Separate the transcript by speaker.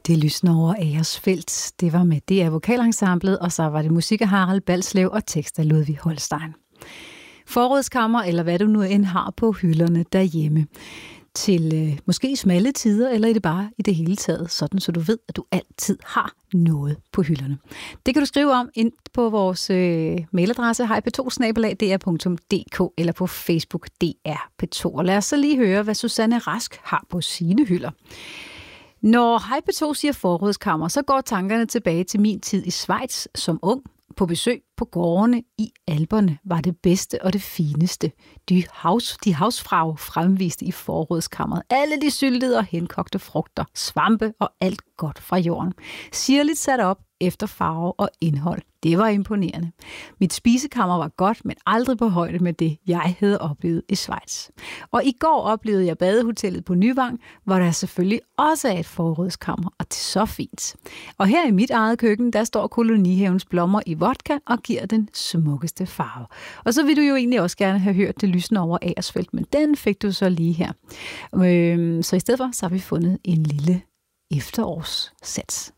Speaker 1: Det lysner over Agersfelt. Det var med DR Vokalensemblet, og så var det musik af Harald Balslev og tekst af Ludvig Holstein. Forrådskammer, eller hvad du nu end har på hylderne derhjemme. Til måske smalle tider, eller er det bare i det hele taget, sådan så du ved, at du altid har noget på hylderne. Det kan du skrive om ind på vores mailadresse hp2@dr.dk eller på Facebook DR P2. Og lad os så lige høre, hvad Susanne Rask har på sine hylder. Når HP2 siger forrådskammer, så går tankerne tilbage til min tid i Schweiz som ung. På besøg på gårdene i Alperne var det bedste og det fineste. De Hausfrau fremviste i forrådskammeret alle de syltede og henkogte frugter, svampe og alt godt fra jorden. Sirligt sat op efter farve og indhold. Det var imponerende. Mit spisekammer var godt, men aldrig på højde med det, jeg havde oplevet i Schweiz. Og i går oplevede jeg badehotellet på Nyvang, hvor der selvfølgelig også er et forrådskammer, og det er så fint. Og her i mit eget køkken, der står kolonihavens blommer i vodka og giver den smukkeste farve. Og så vil du jo egentlig også gerne have hørt det lysende over Agersfelt, men den fik du så lige her. Så i stedet for, så har vi fundet en lille efterårssats.